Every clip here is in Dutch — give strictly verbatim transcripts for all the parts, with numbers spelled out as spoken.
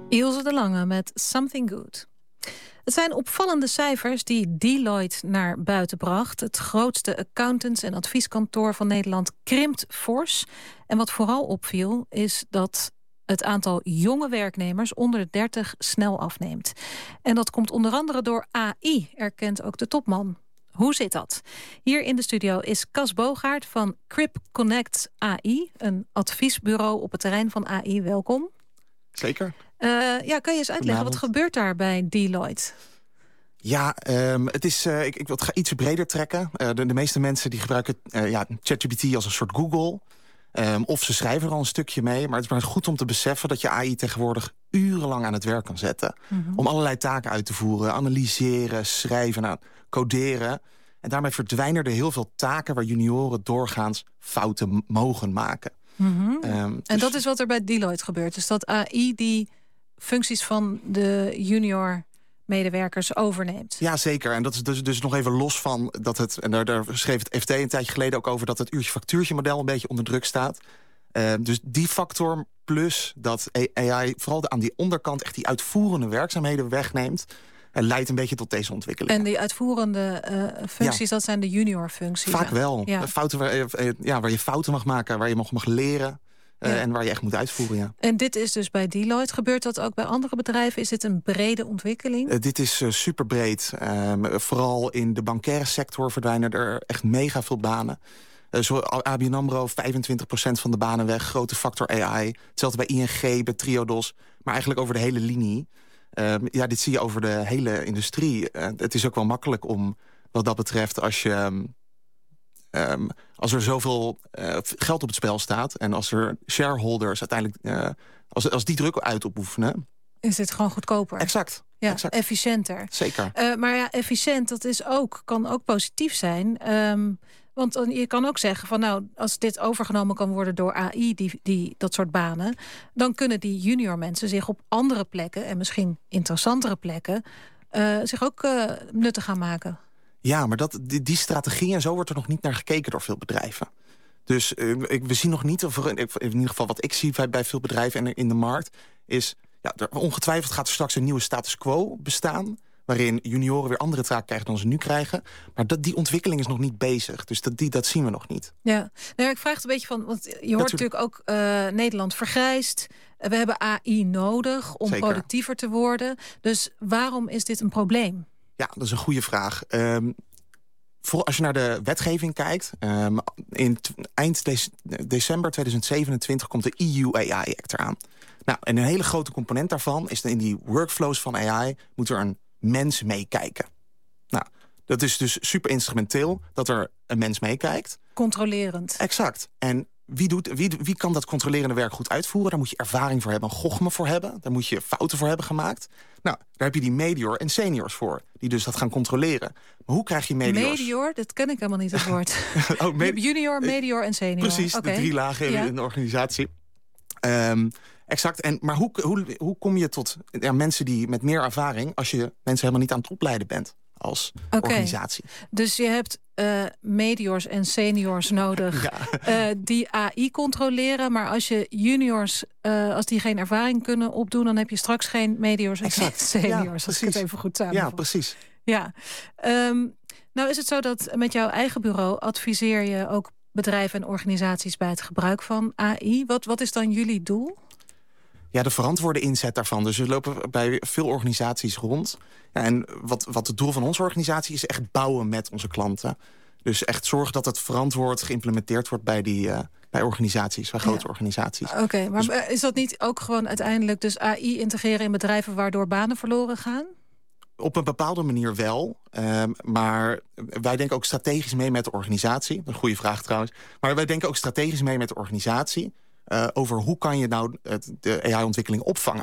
Ilse de Lange met Something Good. Het zijn opvallende cijfers die Deloitte naar buiten bracht. Het grootste accountants- en advieskantoor van Nederland krimpt fors. En wat vooral opviel is dat het aantal jonge werknemers onder de dertig snel afneemt. En dat komt onder andere door A I, erkent ook de topman. Hoe zit dat? Hier in de studio is Cas Boogaard van Crip Connect A I, een adviesbureau op het terrein van A I. Welkom. Zeker. Uh, ja, kan je eens uitleggen, wat gebeurt daar bij Deloitte? Ja, um, het is, uh, ik, ik wil het iets breder trekken. Uh, de, de meeste mensen die gebruiken uh, ja, ChatGPT als een soort Google. Um, of ze schrijven er al een stukje mee. Maar het is maar goed om te beseffen dat je A I tegenwoordig urenlang aan het werk kan zetten. Mm-hmm. Om allerlei taken uit te voeren. Analyseren, schrijven, nou, coderen. En daarmee verdwijnen er heel veel taken waar junioren doorgaans fouten mogen maken. Mm-hmm. Um, dus... En dat is wat er bij Deloitte gebeurt. Dus dat A I die functies van de junior medewerkers overneemt. Ja, zeker. En dat is dus, dus nog even los van dat het... en daar, daar schreef het F T een tijdje geleden ook over... dat het uurtje-factuurtje model een beetje onder druk staat. Uh, dus die factor plus dat A I vooral aan die onderkant... echt die uitvoerende werkzaamheden wegneemt... en leidt een beetje tot deze ontwikkeling. En die uitvoerende uh, functies, ja. Dat zijn de junior functies? Vaak wel. Ja. Fouten waar, ja, waar je fouten mag maken, waar je mag, mag leren... Uh, ja. En waar je echt moet uitvoeren, ja. En dit is dus bij Deloitte. Gebeurt dat ook bij andere bedrijven? Is dit een brede ontwikkeling? Uh, dit is uh, superbreed. Um, vooral in de bankaire sector verdwijnen er echt mega veel banen. Uh, zo A B N AMRO, vijfentwintig procent van de banen weg. Grote factor A I. Hetzelfde bij I N G, bij Triodos. Maar eigenlijk over de hele linie. Um, ja, dit zie je over de hele industrie. Uh, het is ook wel makkelijk om, wat dat betreft, als je... Um, Um, als er zoveel uh, geld op het spel staat... en als er shareholders uiteindelijk... Uh, als, als die druk uitoefenen... Is het gewoon goedkoper? Exact. Ja, exact. Efficiënter. Zeker. Uh, maar ja, efficiënt, dat is ook, kan ook positief zijn. Um, want je kan ook zeggen van nou, als dit overgenomen kan worden door A I... Die, die, dat soort banen, dan kunnen die junior mensen zich op andere plekken... en misschien interessantere plekken... Uh, zich ook uh, nuttig gaan maken. Ja, maar dat, die, die strategie en zo wordt er nog niet naar gekeken door veel bedrijven. Dus uh, ik, we zien nog niet, of in ieder geval wat ik zie bij, bij veel bedrijven en in de markt... is, ja, er, ongetwijfeld gaat er straks een nieuwe status quo bestaan... waarin junioren weer andere taken krijgen dan ze nu krijgen. Maar dat, die ontwikkeling is nog niet bezig. Dus dat, die, dat zien we nog niet. Ja, nou, ik vraag het een beetje van... want je hoort natuurlijk ook uh, Nederland vergrijst. We hebben A I nodig om Zeker. productiever te worden. Dus waarom is dit een probleem? Ja, dat is een goede vraag. Um, voor, als je naar de wetgeving kijkt... Um, in t- eind de- december tweeduizend zevenentwintig komt de E U A I Act eraan. Nou, en een hele grote component daarvan is dat in die workflows van A I... moet er een mens meekijken. Nou, dat is dus super instrumenteel dat er een mens meekijkt. Controlerend. Exact. En wie, doet, wie, wie kan dat controlerende werk goed uitvoeren? Daar moet je ervaring voor hebben, een gochme voor hebben. Daar moet je fouten voor hebben gemaakt. Nou, daar heb je die medior en seniors voor, die dus dat gaan controleren. Maar hoe krijg je mediors? Medior? Dat ken ik helemaal niet, het woord. oh, med- Junior, medior en senior. Precies, okay. De drie lagen ja. in de organisatie. Um, exact. En, maar hoe, hoe, hoe kom je tot ja, mensen die met meer ervaring... als je mensen helemaal niet aan het opleiden bent als okay. organisatie? Dus je hebt uh, mediors en seniors nodig ja. uh, die A I controleren. Maar als je juniors, uh, als die geen ervaring kunnen opdoen... dan heb je straks geen mediors en exact. seniors. Ja, als ik het even goed samenvat. Ja, precies. Ja. Um, nou is het zo dat met jouw eigen bureau adviseer je ook bedrijven en organisaties bij het gebruik van A I. Wat, wat is dan jullie doel? Ja, de verantwoorde inzet daarvan. Dus we lopen bij veel organisaties rond. Ja, en wat, wat het doel van onze organisatie is echt bouwen met onze klanten. Dus echt zorgen dat het verantwoord geïmplementeerd wordt bij die uh, bij organisaties, bij grote ja. organisaties. Oké, okay, maar dus, is dat niet ook gewoon uiteindelijk dus A I integreren in bedrijven waardoor banen verloren gaan? Op een bepaalde manier wel. Um, maar wij denken ook strategisch mee met de organisatie. Een goede vraag trouwens. Maar wij denken ook strategisch mee met de organisatie... Uh, over hoe kan je nou het, de A I-ontwikkeling opvangen.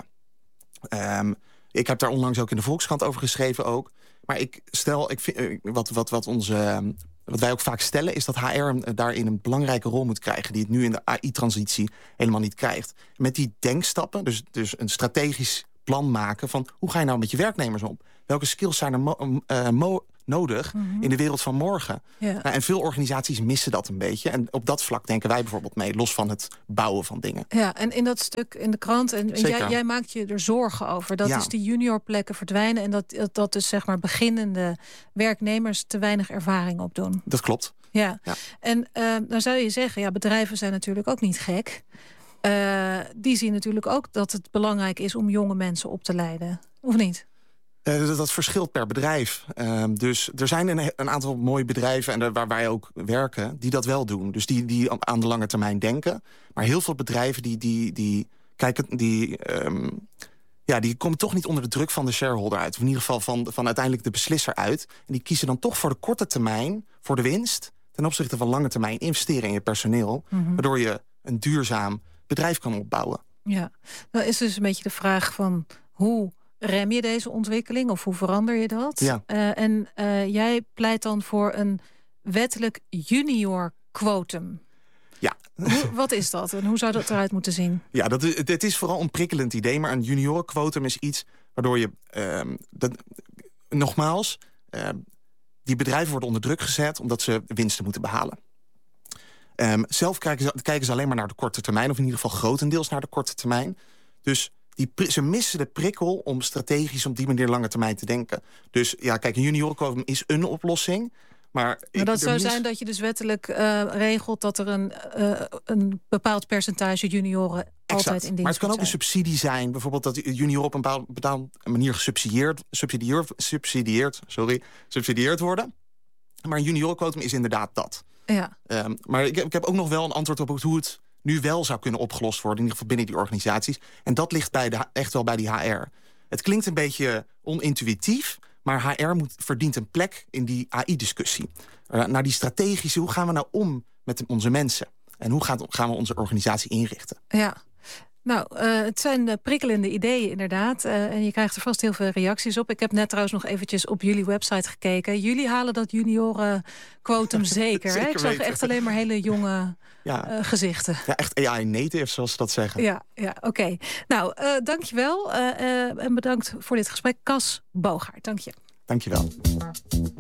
Um, ik heb daar onlangs ook in de Volkskrant over geschreven ook. Maar ik stel, ik vind, uh, wat, wat, wat, onze, um, wat wij ook vaak stellen... is dat H R uh, daarin een belangrijke rol moet krijgen... die het nu in de A I-transitie helemaal niet krijgt. Met die denkstappen, dus, dus een strategisch plan maken... van hoe ga je nou met je werknemers om? Welke skills zijn er mo- uh, mo- nodig mm-hmm. in de wereld van morgen. Ja. Nou, en veel organisaties missen dat een beetje. En op dat vlak denken wij bijvoorbeeld mee, los van het bouwen van dingen. Ja, en in dat stuk in de krant, en, en jij, jij maakt je er zorgen over. Dat ja. is die juniorplekken verdwijnen en dat, dat, dat dus zeg maar beginnende werknemers te weinig ervaring opdoen. Dat klopt. Ja, ja. En uh, dan zou je zeggen, ja, bedrijven zijn natuurlijk ook niet gek. Uh, die zien natuurlijk ook dat het belangrijk is om jonge mensen op te leiden. Of niet? Uh, dat, dat verschilt per bedrijf. Uh, dus er zijn een, een aantal mooie bedrijven, en waar wij ook werken, die dat wel doen. Dus die, die aan de lange termijn denken. Maar heel veel bedrijven die, die, die kijken, die, um, ja, die komen toch niet onder de druk van de shareholder uit. Of in ieder geval van, van uiteindelijk de beslisser uit. En die kiezen dan toch voor de korte termijn, voor de winst, ten opzichte van lange termijn investeren in je personeel. Mm-hmm. Waardoor je een duurzaam bedrijf kan opbouwen. Ja, nou is dus een beetje de vraag van hoe rem je deze ontwikkeling of hoe verander je dat? Ja. Uh, en uh, jij pleit dan voor een wettelijk junior quotum. Ja. Hoe, wat is dat en hoe zou dat eruit moeten zien? Ja, dat is, het is vooral een prikkelend idee, maar een juniorenquotum is iets waardoor je, uh, dat, nogmaals, uh, die bedrijven worden onder druk gezet omdat ze winsten moeten behalen. Um, zelf kijken ze, kijken ze alleen maar naar de korte termijn, of in ieder geval grotendeels naar de korte termijn. Dus die, ze missen de prikkel om strategisch op die manier lange termijn te denken. Dus ja, kijk, een juniorenquotum is een oplossing. Maar, maar dat zou mis... zijn dat je dus wettelijk uh, regelt dat er een, uh, een bepaald percentage junioren exact. altijd in dienst. Maar het kan ook zijn. een subsidie zijn. Bijvoorbeeld dat junioren op een bepaalde, bepaalde manier gesubsidieerd subsidieerd, subsidieerd, sorry, subsidieerd worden. Maar een juniorenquotum is inderdaad dat. Ja. Um, maar ik heb, ik heb ook nog wel een antwoord op hoe het nu wel zou kunnen opgelost worden. In ieder geval binnen die organisaties. En dat ligt bij de, echt wel bij die H R. Het klinkt een beetje onintuïtief, maar H R moet, verdient een plek in die A I-discussie. Uh, naar die strategische, hoe gaan we nou om met onze mensen? En hoe gaat, gaan we onze organisatie inrichten? Ja. Nou, uh, het zijn uh, prikkelende ideeën inderdaad. Uh, en je krijgt er vast heel veel reacties op. Ik heb net trouwens nog eventjes op jullie website gekeken. Jullie halen dat juniorenquotum zeker. zeker hè? Ik zag weten. echt alleen maar hele jonge ja. uh, gezichten. Ja, echt A I-native, zoals ze dat zeggen. Ja, ja oké. Okay. Nou, uh, dankjewel. Uh, uh, en bedankt voor dit gesprek. Cas Boogaard, dank je. Dank je wel.